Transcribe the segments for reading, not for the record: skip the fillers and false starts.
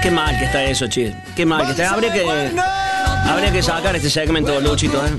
Qué mal que está eso, che. Qué mal que está. Habría que sacar este segmento, Luchito, ¿eh?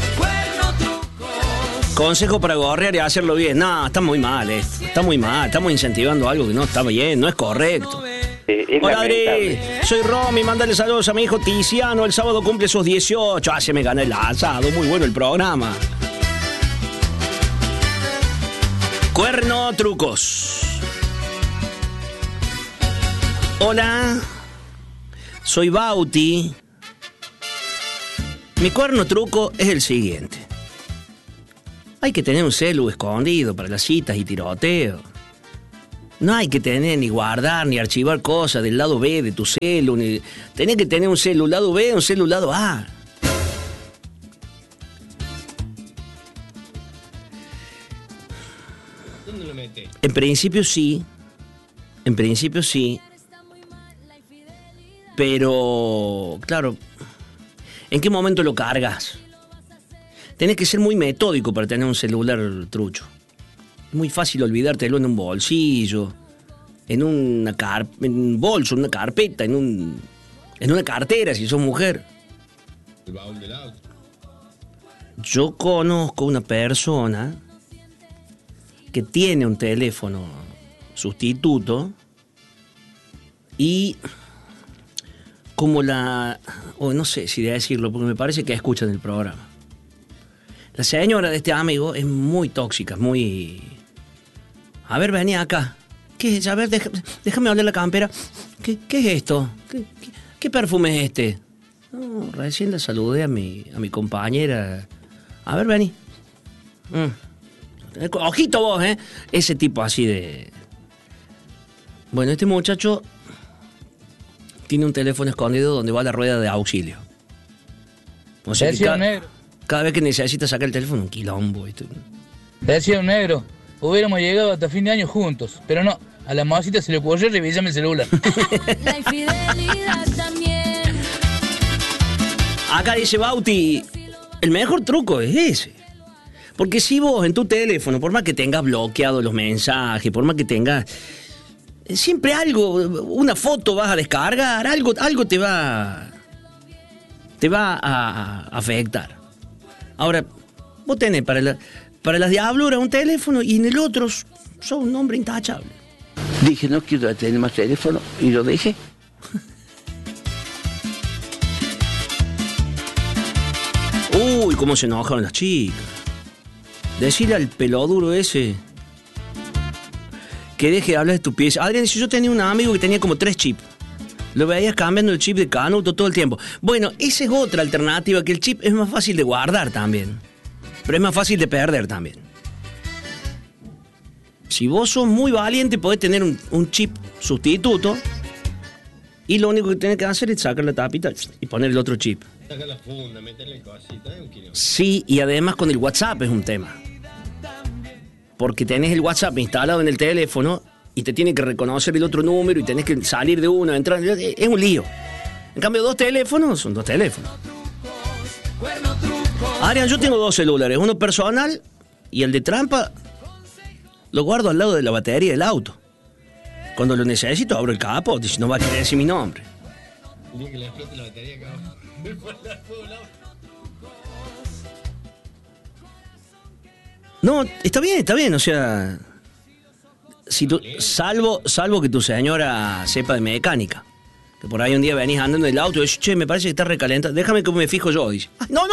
Consejo para gorrear y hacerlo bien. No, está muy mal esto. Está muy mal. Estamos incentivando algo que no está bien, no es correcto. Hola, Adri. Soy Romy. Mándale saludos a mi hijo Tiziano. El sábado cumple sus 18. Se me gana el asado. Muy bueno el programa. Cuerno trucos. Hola. Soy Bauti. Mi cuerno truco es el siguiente. Hay que tener un celu escondido para las citas y tiroteo. No hay que tener ni guardar ni archivar cosas del lado B de tu celu. Tenés que tener un celu lado B, un celu lado A. ¿Dónde lo metes? En principio sí. En principio sí. Pero, claro, ¿en qué momento lo cargas? Tenés que ser muy metódico para tener un celular trucho. Es muy fácil olvidártelo en un bolsillo, en un bolso, en una carpeta, en una cartera si sos mujer. El baúl del auto. Yo conozco una persona que tiene un teléfono sustituto y como no sé si de decirlo, porque me parece que escuchan el programa. La señora de este amigo es muy tóxica, muy... A ver, vení acá. ¿Qué es? A ver, déjame oler la campera. ¿Qué es esto? ¿Qué perfume es este? No, recién la saludé a mi compañera. A ver, vení. Ojito vos, ¿eh? Ese tipo así de... Bueno, este muchacho tiene un teléfono escondido donde va la rueda de auxilio. O sea que cada vez que necesita sacar el teléfono, un quilombo. Decía un negro, hubiéramos llegado hasta fin de año juntos, pero no, a la mamacita se le ocurrió revisarme el celular. La infidelidad también. Acá dice Bauti, el mejor truco es ese. Porque si vos en tu teléfono, por más que tengas bloqueado los mensajes, por más que tengas... Siempre algo, una foto vas a descargar, algo te va a afectar. Ahora, vos tenés para las diabluras un teléfono y en el otro sos un hombre intachable. Dije, no quiero tener más teléfono y lo dejé. Uy, cómo se enojaron las chicas. Decirle al peloduro ese que deje de hablar de estupidez. Adrián, si yo tenía un amigo que tenía como 3 chips. Lo veías cambiando el chip de Canuto todo el tiempo. Bueno, esa es otra alternativa, que el chip es más fácil de guardar también. Pero es más fácil de perder también. Si vos sos muy valiente, podés tener un chip sustituto y lo único que tenés que hacer es sacar la tapita y poner el otro chip. Sacar la funda, meterle el cosito, es un kilómetro. Sí, y además con el WhatsApp es un tema. Porque tenés el WhatsApp instalado en el teléfono y te tiene que reconocer el otro número y tenés que salir de uno, entrar. Es un lío. En cambio, 2 teléfonos son 2 teléfonos. Adrián, yo tengo 2 celulares. Uno personal y el de trampa lo guardo al lado de la batería del auto. Cuando lo necesito, abro el capó. Dice, no va a querer decir mi nombre. El día que le explote la batería acá abajo. No, está bien, o sea... Si tú, salvo que tu señora sepa de mecánica. Que por ahí un día venís andando en el auto y dices, che, me parece que está recalentado. Déjame que me fijo yo, dice. No.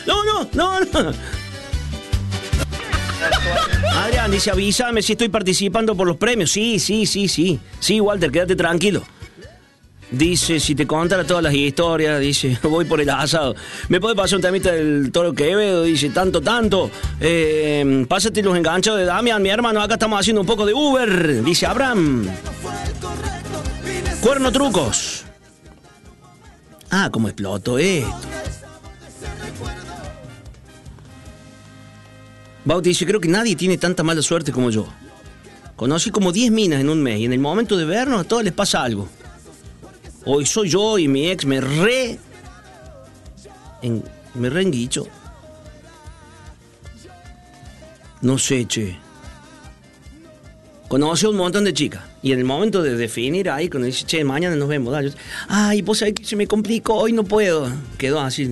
Adrián dice, avísame si estoy participando por los premios. Sí. Sí, Walter, quédate tranquilo. Dice, si te contara todas las historias, dice, voy por el asado. ¿Me puede pasar un temita del Toro Quevedo? Dice, tanto. Pásate los enganchos de Damián, mi hermano, acá estamos haciendo un poco de Uber. Dice Abraham. Cuerno trucos. ¿Cómo explotó esto? Bauti dice, creo que nadie tiene tanta mala suerte como yo. Conocí como 10 minas en un mes y en el momento de vernos a todos les pasa algo. Hoy soy yo y mi ex me reenguicho. No sé, che. Conoce a un montón de chicas. Y en el momento de definir ahí, cuando dice, che, mañana nos vemos, dale. Ay, vos sabés que se me complicó, hoy no puedo. Quedó así.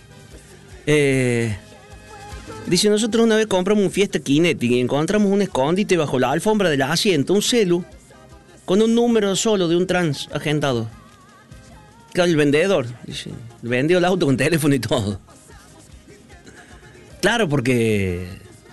Dice, nosotros una vez compramos un Fiesta Kinetic y encontramos un escondite bajo la alfombra del asiento, un celu, con un número solo de un trans agendado. Claro, el vendedor, dice, vendió el auto con teléfono y todo. Claro, porque...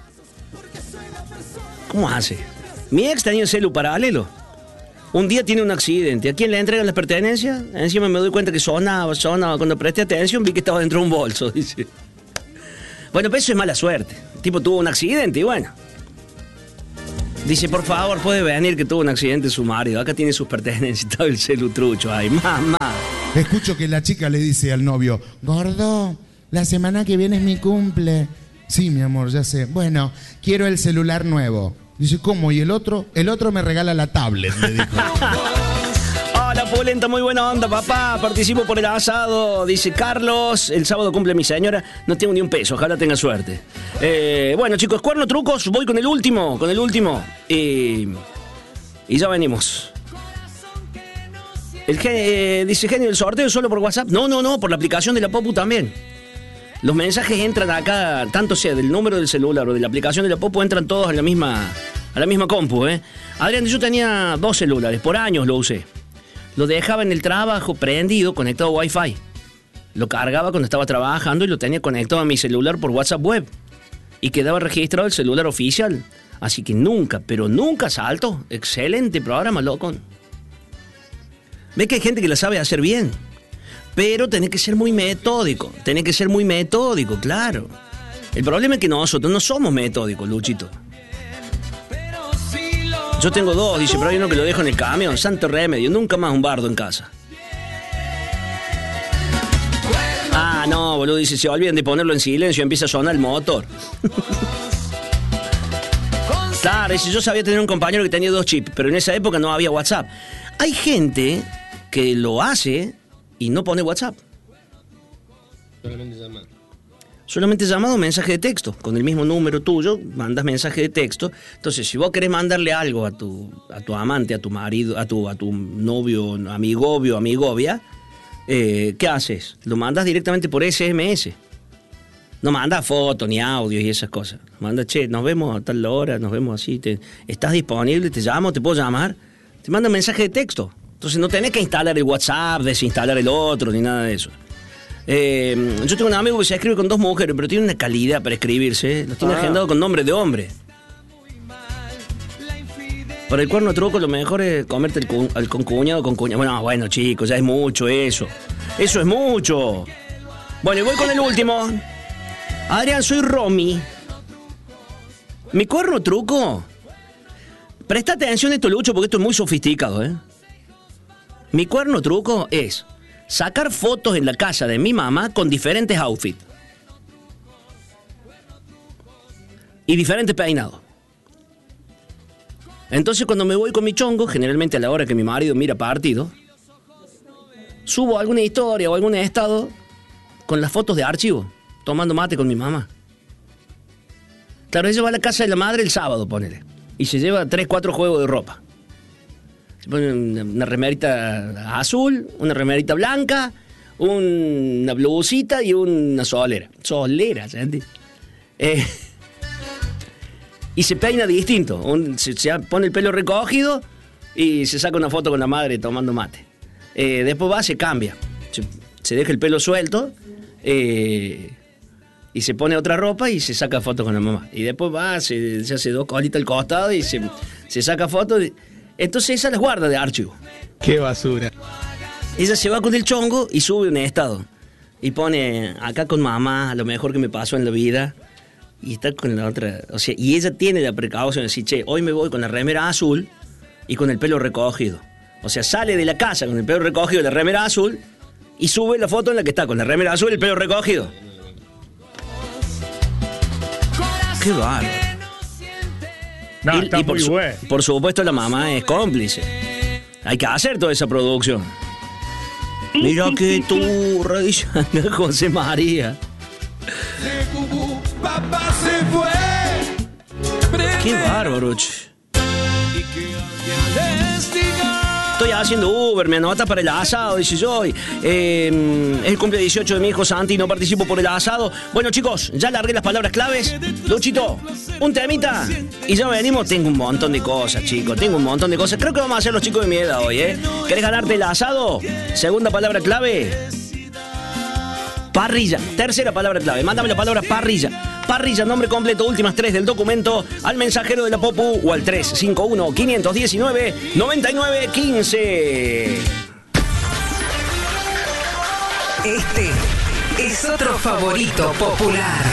¿Cómo hace? Mi ex tenía un celu paralelo. Un día tiene un accidente. ¿A quién le entregan las pertenencias? Encima me doy cuenta que sonaba. Cuando presté atención vi que estaba dentro de un bolso, dice. Bueno, pero eso es mala suerte. El tipo tuvo un accidente y bueno. Dice, por favor, puede venir que tuvo un accidente su marido. Acá tiene sus pertenencias, todo el celu trucho. Ay, mamá. Escucho que la chica le dice al novio, gordo, la semana que viene es mi cumple. Sí, mi amor, ya sé. Bueno, quiero el celular nuevo. Dice, ¿cómo? ¿Y el otro? El otro me regala la tablet, le dijo. Hola, Pulenta, muy buena onda, papá. Participo por el asado. Dice Carlos, el sábado cumple mi señora. No tengo ni un peso, ojalá tenga suerte. Bueno, chicos, cuerno trucos. Voy con el último. Y ya venimos. Dice Genio, ¿el sorteo solo por WhatsApp? No, por la aplicación de la Popu también. Los mensajes entran acá, tanto sea del número del celular o de la aplicación de la Popu, entran todos a la misma compu, ¿eh? Adrián, yo tenía 2 celulares, por años lo usé. Lo dejaba en el trabajo prendido, conectado a Wi-Fi. Lo cargaba cuando estaba trabajando y lo tenía conectado a mi celular por WhatsApp web. Y quedaba registrado el celular oficial. Así que nunca, pero nunca salto. Excelente programa, loco. Ve que hay gente que la sabe hacer bien. Pero tenés que ser muy metódico. Claro. El problema es que nosotros no somos metódicos, Luchito. Yo tengo 2, dice, pero hay uno que lo dejo en el camión. Santo remedio, nunca más un bardo en casa. Ah, no, boludo, dice, se olviden de ponerlo en silencio y empieza a sonar el motor. Claro, dice, yo sabía tener un compañero que tenía 2 chips, pero en esa época no había WhatsApp. Hay gente que lo hace y no pone WhatsApp. Solamente llamado, mensaje de texto. Con el mismo número tuyo, mandas mensaje de texto. Entonces, si vos querés mandarle algo a tu amante, a tu marido, a tu novio, amigobio, amigovia, ¿qué haces? Lo mandas directamente por SMS. No mandas fotos ni audios y esas cosas. Manda, che, nos vemos a tal hora, nos vemos así. ¿Estás disponible? ¿Te llamo? ¿Te puedo llamar? Te manda mensaje de texto. Entonces no tenés que instalar el WhatsApp, desinstalar el otro, ni nada de eso. Yo tengo un amigo que se escribe con 2 mujeres, pero tiene una calidad para escribirse. Los tiene agendado con nombre de hombre. Para el cuerno truco lo mejor es comerte al concuñado con cuñado. Bueno, chicos, ya es mucho eso. Eso es mucho. Bueno, y voy con el último. Adrián, soy Romy. Mi cuerno truco. Presta atención a esto, Lucho, porque esto es muy sofisticado, ¿eh? Mi cuerno truco es sacar fotos en la casa de mi mamá con diferentes outfits. Y diferentes peinados. Entonces cuando me voy con mi chongo, generalmente a la hora que mi marido mira partido, subo alguna historia o algún estado con las fotos de archivo, tomando mate con mi mamá. Claro, ella va a la casa de la madre el sábado, ponele. Y se lleva 3, 4 juegos de ropa. Se pone una remerita azul, una remerita blanca, una blusita y una solera. Solera, ¿sabes? Y se peina distinto. Se pone el pelo recogido y se saca una foto con la madre tomando mate. Después va, se cambia. Se deja el pelo suelto y se pone otra ropa y se saca foto con la mamá. Y después va, se hace 2 colitas al costado y se saca fotos. Entonces esa las guarda de archivo. ¡Qué basura! Ella se va con el chongo y sube un estado. Y pone, acá con mamá, lo mejor que me pasó en la vida. Y está con la otra. O sea, y ella tiene la precaución de decir, che, hoy me voy con la remera azul y con el pelo recogido. O sea, sale de la casa con el pelo recogido y la remera azul y sube la foto en la que está con la remera azul y el pelo recogido. ¡Qué bárbaro! No, está muy bueno. Por supuesto la mamá es cómplice. Hay que hacer toda esa producción. Mira que turra, dice José María. Qué bárbaro, che. Estoy haciendo Uber, me anota para el asado, dice yo. Es el cumple 18 de mi hijo Santi, no participo por el asado. Bueno, chicos, ya largué las palabras claves. Luchito, un temita y ya venimos. Tengo un montón de cosas, chicos, tengo un montón de cosas. Creo que vamos a hacer los chicos de mi edad hoy, ¿eh? ¿Querés ganarte el asado? Segunda palabra clave. Parrilla. Tercera palabra clave. Mándame la palabra parrilla. Parrilla, nombre completo, últimas 3 del documento, al mensajero de la Popu o al 351-519-9915. Este es otro favorito popular.